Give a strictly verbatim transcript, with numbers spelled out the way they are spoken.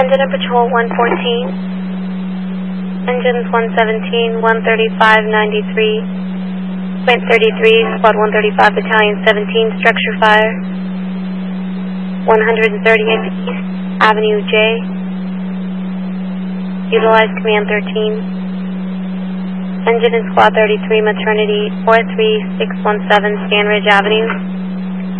Engine and Patrol one fourteen. Engines one seventeen, one thirty-five, ninety-three. Plant thirty-three, Squad one thirty-five, Battalion seventeen, structure fire. one thirtieth East Avenue J. Utilize Command thirteen. Engine and Squad thirty-three, Maternity four three six one seven, Stanridge Avenue.